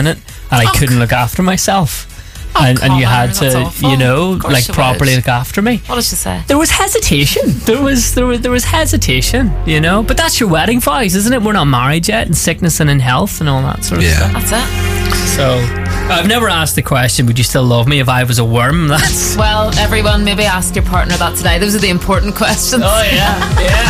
pregnant and I couldn't look after myself. And you had to, you know, like properly look after me. What did she say? There was hesitation. There was hesitation, you know. But that's your wedding vows, isn't it? We're not married yet, in sickness and in health and all that sort of stuff. That's it. So I've never asked the question, would you still love me if I was a worm? That's well, everyone, maybe ask your partner that today. Those are the important questions. Oh yeah, yeah.